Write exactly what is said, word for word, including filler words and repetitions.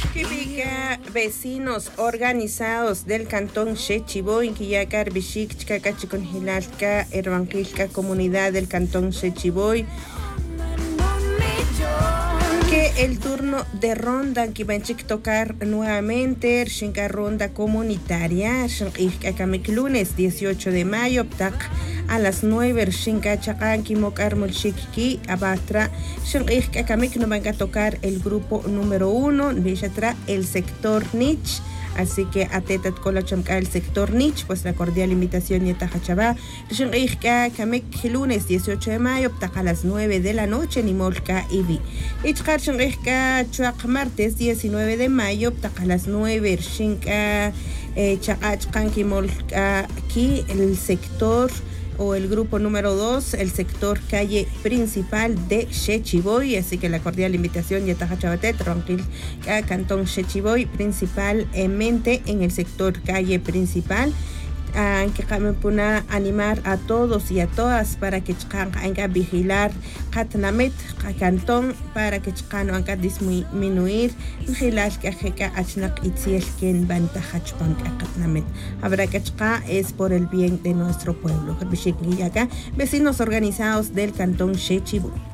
Típica vecinos organizados del cantón Xechiboy, Quillacár, Bishik, Chicacachicon, Hilalca, Herbanquilca, comunidad del cantón Xechiboy, que el turno de ronda que van a tocar nuevamente, Shinka ronda comunitaria, Shinka lunes dieciocho de mayo, a las nueve, Shinka Chakanki Mokarmul Shikiki, Abatra, Shinka Kamik no van a tocar el grupo número uno, Nishatra, el sector Nich. Así que atetat con la chamca el sector Nich, pues la cordial invitación y tajachaba. Shinka Kamik lunes dieciocho de mayo, a las nueve de la noche, Nimolka Ibi. Ichkar Shinka Chuak martes diecinueve de mayo, a las nueve, Shinka Chakachkanki Molka Ki, el sector o el grupo número dos, el sector calle principal de Xechiboy, así que la cordial invitación y Tajachabatet, Ronquil, cantón Xechiboy, principalmente en el sector calle principal. Uh, que puna animar a todos y a todas para que hagan vigilar Katnamet, cantón, para que chicano haga disminuir vigilar que haga achnak itziel quien vantajachpan Katnamet. Habrá que es por el bien de nuestro pueblo. Vecinos organizados del cantón Xechiboy.